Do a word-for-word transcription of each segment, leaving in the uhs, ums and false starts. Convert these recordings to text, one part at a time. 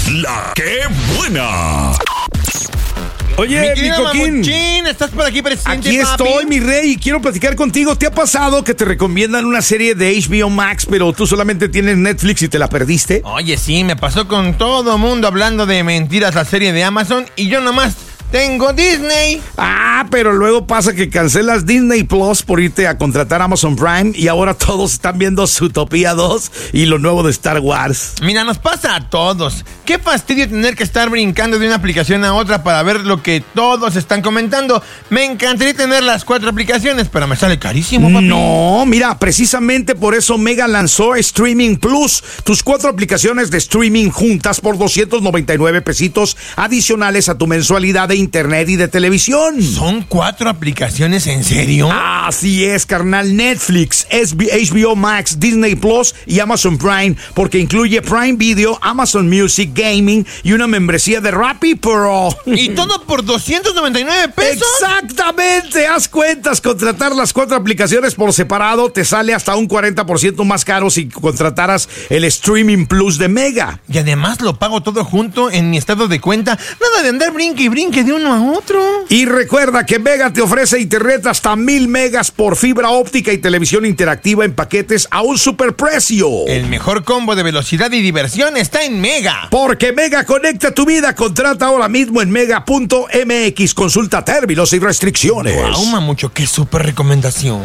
La que buena. Oye, mi Coquín, Mamuchín, ¿estás por aquí presente, aquí papi? estoy, mi rey, y quiero platicar contigo. ¿Te ha pasado que te recomiendan una serie de H B O Max, pero tú solamente tienes Netflix y te la perdiste? Oye, sí, me pasó con todo mundo hablando de mentiras la serie de Amazon y yo nomás tengo Disney. Ah, pero luego pasa que cancelas Disney Plus por irte a contratar Amazon Prime y ahora todos están viendo Zootopia dos y lo nuevo de Star Wars. Mira, nos pasa a todos. Qué fastidio tener que estar brincando de una aplicación a otra para ver lo que todos están comentando. Me encantaría tener las cuatro aplicaciones, pero me sale carísimo, papi. No, mira, precisamente por eso Mega lanzó Streaming Plus, tus cuatro aplicaciones de streaming juntas por doscientos noventa y nueve pesitos adicionales a tu mensualidad de internet y de televisión. ¿Son cuatro aplicaciones en serio? Así es, carnal. Netflix, H B O Max, Disney Plus y Amazon Prime, porque incluye Prime Video, Amazon Music, Gaming y una membresía de Rappi Pro. ¿Y todo por doscientos noventa y nueve pesos? Exactamente, haz cuentas. Contratar las cuatro aplicaciones por separado te sale hasta un cuarenta por ciento más caro si contrataras el Streaming Plus de Mega. Y además lo pago todo junto en mi estado de cuenta. Nada de andar brinque y brinque de uno a otro. Y recuerda que Mega te ofrece internet hasta mil megas por fibra óptica y televisión interactiva en paquetes a un superprecio. El mejor combo de velocidad y diversión está en Mega. Porque Mega conecta tu vida. Contrata ahora mismo en mega punto m x. Consulta términos y restricciones. Wow, mamucho, qué súper recomendación.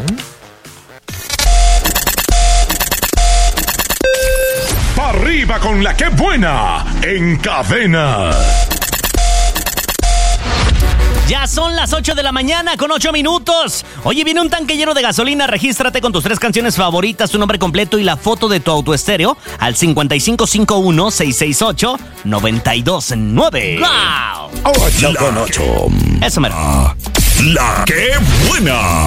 Pa' arriba con la que buena. En cadena. Ya son las ocho de la mañana con ocho minutos. Oye, viene un tanque lleno de gasolina. Regístrate con tus tres canciones favoritas, tu nombre completo y la foto de tu autoestéreo al cincuenta y cinco cincuenta y uno, seiscientos sesenta y ocho, noventa y dos nueve. ¡Wow! ocho con ocho. Eso mero. La que buena.